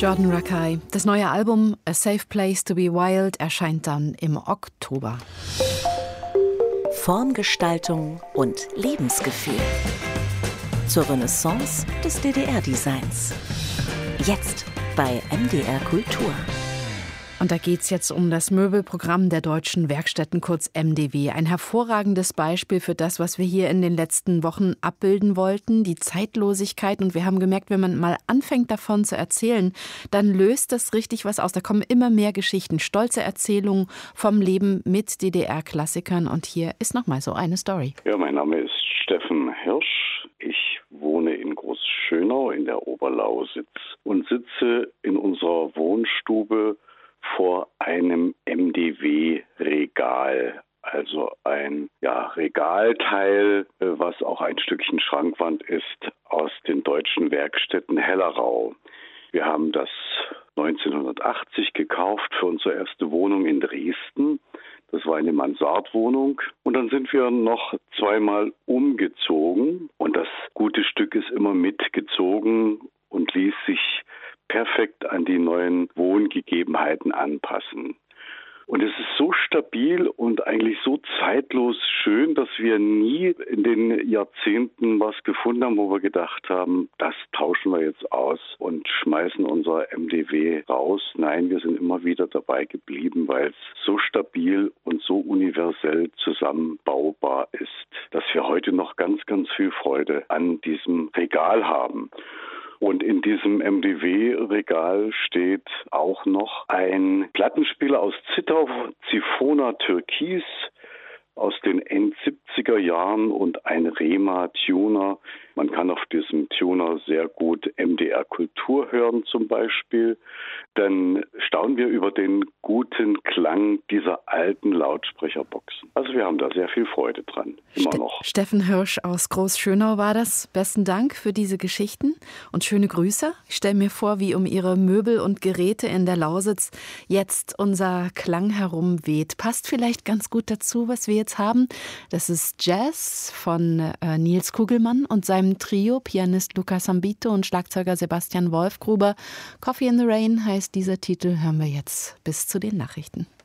Jordan Rakei. Das neue Album A Safe Place to Be Wild erscheint dann im Oktober. Formgestaltung und Lebensgefühl. Zur Renaissance des DDR-Designs. Jetzt bei MDR Kultur. Und da geht es jetzt um das Möbelprogramm der Deutschen Werkstätten, kurz MDW. Ein hervorragendes Beispiel für das, was wir hier in den letzten Wochen abbilden wollten, die Zeitlosigkeit. Und wir haben gemerkt, wenn man mal anfängt davon zu erzählen, dann löst das richtig was aus. Da kommen immer mehr Geschichten, stolze Erzählungen vom Leben mit DDR-Klassikern. Und hier ist nochmal so eine Story. Ja, mein Name ist Steffen Hirsch. Ich wohne in Großschönau in der Oberlausitz und sitze in unserer Wohnstube vor einem MDW-Regal, also ein Regalteil, was auch ein Stückchen Schrankwand ist, aus den Deutschen Werkstätten Hellerau. Wir haben das 1980 gekauft für unsere erste Wohnung in Dresden. Das war eine Mansardwohnung. Und dann sind wir noch zweimal umgezogen. Und das gute Stück ist immer mitgezogen und ließ sich perfekt an die neuen Wohngegebenheiten anpassen. Und es ist so stabil und eigentlich so zeitlos schön, dass wir nie in den Jahrzehnten was gefunden haben, wo wir gedacht haben, das tauschen wir jetzt aus und schmeißen unser MDW raus. Nein, wir sind immer wieder dabei geblieben, weil es so stabil und so universell zusammenbaubar ist, dass wir heute noch ganz, ganz viel Freude an diesem Regal haben. Und in diesem MDW-Regal steht auch noch ein Plattenspieler aus Zittau, Zifona Türkis, aus den End-70er Jahren und ein Rema-Tuner. Man kann auf diesem Tuner sehr gut MDR Kultur hören zum Beispiel. Dann staunen wir über den guten Klang dieser alten Lautsprecherboxen. Also wir haben da sehr viel Freude dran, immer noch. Steffen Hirsch aus Großschönau war das. Besten Dank für diese Geschichten und schöne Grüße. Ich stelle mir vor, wie um Ihre Möbel und Geräte in der Lausitz jetzt unser Klang herumweht. Passt vielleicht ganz gut dazu, was wir jetzt haben. Das ist Jazz von Nils Kugelmann und seinem Trio, Pianist Luca Sambito und Schlagzeuger Sebastian Wolfgruber. Coffee in the Rain heißt dieser Titel, hören wir jetzt bis zu den Nachrichten.